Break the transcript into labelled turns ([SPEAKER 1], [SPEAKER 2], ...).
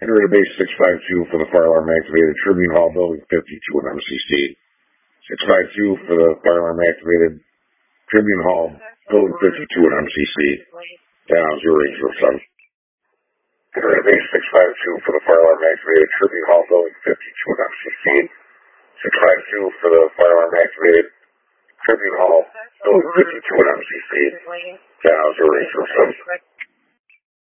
[SPEAKER 1] Area base 652 for the fire alarm activated Tribune Hall Building 52 in MCC. 652 for the fire alarm activated Tribune Hall Building 52 in MCC. Down 080 Area base 652 for the fire alarm activated Tribune Hall Building 52 in MCC. 652 for the fire alarm activated Tribune Hall Building 52 in MCC. Down 080